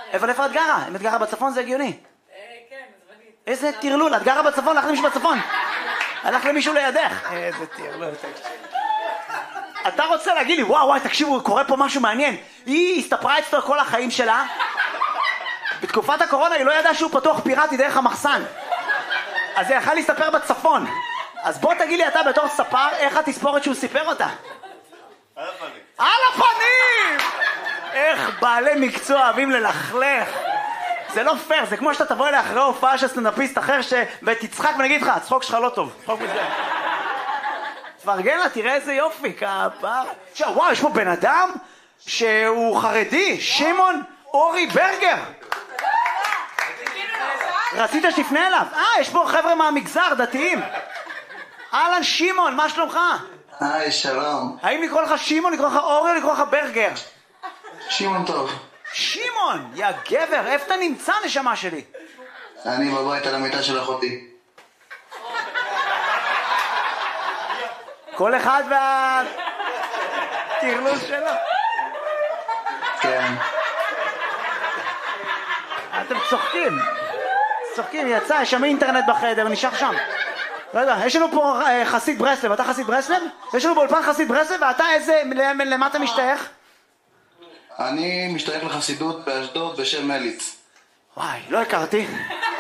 אבל איפה את גרה? אם את גרה בצפון זה הגיוני. כן, זמנית. איזה תרלול, את גרה בצפון, הלכת למישהו בצפון. הלך למישהו לידך. איזה תרלול. אתה רוצה להגיד לי, וואו, תקשיבו, קורה פה משהו מעניין. היא הסתפרה אצלו כל החיים שלה. בתקופת הקורונה היא לא ידעה שהוא פתוח פיראטי דרך המחסן. אז היא יכלה להסתפר בצפון. אז בוא תגיד לי אתה בתור ספר, איך התספורת שהוא סיפר אותה? על הפנים. על הפנים! איך בעלי מקצוע אוהבים ללכלך. זה לא פייר, זה כמו שאתה תבוא אליה אחרי הופעה של סטנדאפיסט אחר ותצחק ונגיד לך, הצחוק שלך לא טוב. צחוק מזה. תפרגן לה, תראה איזה יופי, כפר. וואו, יש פה בן אדם שהוא חרדי, שמעון אורי ברגר. רצית שתפנה אליו? יש פה חבר'ה מהמגזר, דתיים. אהלן שמעון, מה שלומך? היי, שלום. האם לקרוא לך שמעון, לקרוא לך אורי או לקרוא לך ברגר? שמעון טוב. שמעון, יא גבר, איפה אתה נמצא נשמה שלי? אני בבית על המיטה של אחותי. כל אחד והתרלול שלו. כן. אתם צוחקים. צוחקים, יצא, יש שם אינטרנט בחדר, נשאר שם. לא יודע, יש לנו פה חסיד ברסלב, אתה חסיד ברסלב? יש לנו באולפן חסיד ברסלב, ואתה איזה, למה אתה משתייך? אני משתייך לחסידות באשדוד בשם מליץ. וואי, לא הכרתי.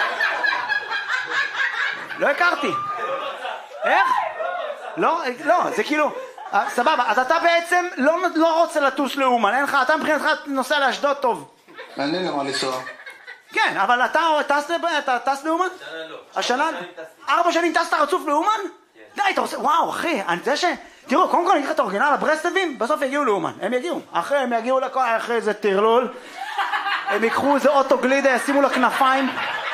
לא הכרתי. איך? לא, זה כאילו, סבבה, אז אתה בעצם לא רוצה לטוס לאומן, אין לך, אתה מבחינתך נוסע לאשדוד טוב. אין לי למה לנסוע. כן, אבל אתה טס לאומן? השנה לא. 4 שנים טסת רצוף לאומן? די, אתה עושה, וואו, אחי, אני יודע תראו, קודם כל אני אקרא את האורגינל, הברסלבים, בסוף יגיעו לאומן, הם יגיעו. אחרי, הם יגיעו לכל, אחרי זה תרלול, הם ייקחו איזה אוטו גלידה, ישימו לה כנפיים.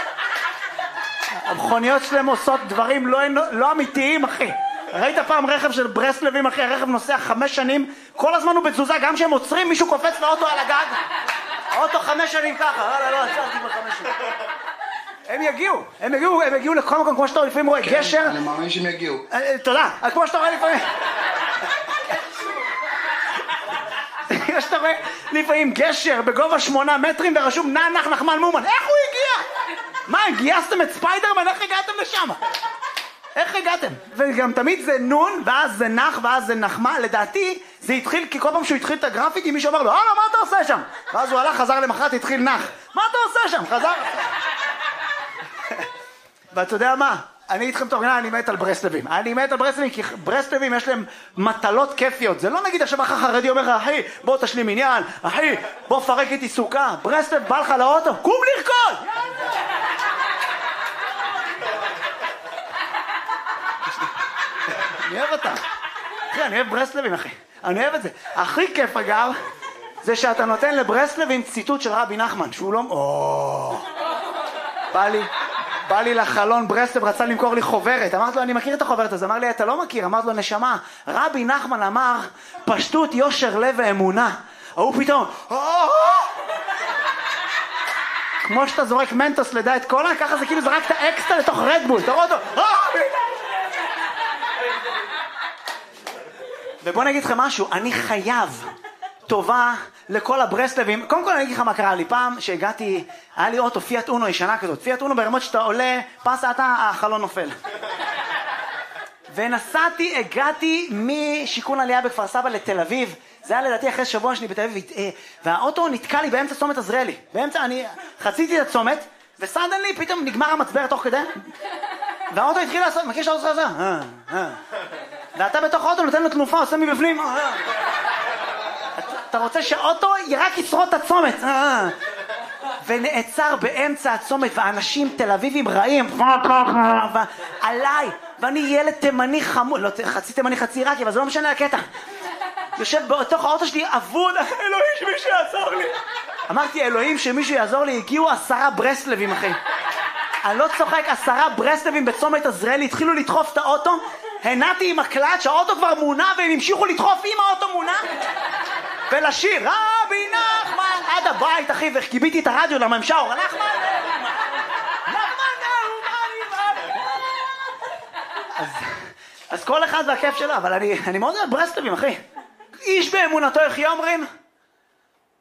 המכוניות שלהם עושות דברים לא אמיתיים, אחי. ראית פעם רכב של ברסלבים, אחי, הרכב נוסע 5 שנים, כל הזמן הוא בתזוזה, גם כשהם עוצרים, מישהו קופץ לאוטו על הגג. האוטו 5 שנים ככה, לא, עצרתי ב5 שנים. הם יגיעו לכל מקום, כמו שאתה לפעמים רואה גשר. אני מאמין שהם יגיעו. תודה, כמו שאתה רואה לפעמים. כמו שאתה רואה לפעמים גשר בגובה 8 מטרים ורשום נח נחמן מומן. איך הוא הגיע? מה, גייסתם את ספיידרמן? איך הגעתם לשם? איך הגעתם? וגם תמיד זה נון, ואז זה נח, ואז זה נחמה. לדעתי זה התחיל, כי כל פעם שהוא התחיל את הגרפיטי מישהו אמר לו, מה אתה עושה שם? ואז הוא הלך, חזר למחרת, התחיל נח. מה אתה עושה שם? חזר. ואתה יודע מה? אני איתכם תורגנה, אני מת על ברסלבים. אני מת על ברסלבים, כי ברסלבים יש להם מטלות כיפיות. זה לא נגיד השבח החרדי אומר לך, אחי, בוא תשלים עניין, אחי, בוא פרק איתי סוכה. ברסלב בא לך לאוטו, קום לרקוד! אני אוהב אותה. אחי, אני אוהב ברסלבים, אחי. אני אוהב את זה. הכי כיף, אגב, זה שאתה נותן לברסלבים ציטוט של רבי נחמן, שהוא לא... בא לי לחלון, ברסלב רצה למכור לי חוברת. אמרתי לו, אני מכיר את החוברת הזאת. אמר לי, אתה לא מכיר. אמרתי לו, נשמה, רבי נחמן אמר, פשטות, יושר, לב ואמונה. הוא פתאום, כמו שאתה זורק מנטוס לדעת קולה, ככה זה כאילו זרקת אקסטרה לתוך רדבול. אתה רואה אותו, ובוא נגיד לכם משהו, אני חייב טובה לכל הברסלבים. קודם כל אני אגיד לך מה קרה לי. פעם שהגעתי, היה לי אוטו פיאט אונו ישנה כזאת. פיאט אונו ברמות שאתה עולה, פס אתה, החלון נופל. הגעתי משיכון עלייה בכפר סבא לתל אביב. זה היה לדעתי אחרי שבוע שני בתל אביב. והאוטו נתקע לי באמצע צומת עזריאלי. אני חציתי את הצומת, וסדנלי פתאום נגמר המצבר תוך כדי. והאוטו התחיל לעשות, מכיר שהאוטו עושה? ואתה בתוך האוטו נותן לו תנופה, עושה מבפנים. אתה רוצה שהאוטו רק ישרוד את הצומת. ונעצר באמצע הצומת, ואנשים תל אביבים רעים, עליי, ואני ילד תימני חמוד, לא חצי תימני חצי עיראקי, אבל זה לא משנה הקטע. יושב בתוך האוטו שלי, אבוד, אלוהים שמישהו יעזור לי. אמרתי, אלוהים שמישהו יעזור לי, הגיעו 10 ברסלבים, אחי. אני לא צוחק, 10 ברסלבים בצומת עזריאלי, התחילו לדחוף את האוטו, הנעתי עם הקלאץ', האוטו כבר מונע, והם המשיכו לדחוף עם האוטו מונע, ולשיר, רבי נחמן, עד הבית, אחי, וקיביתי את הרדיו למה הם שרו, נחמן, אז כל אחד והכיף שלו, אבל אני מאוד אוהב ברסלבים, אחי. איש באמונתו, איך אומרים?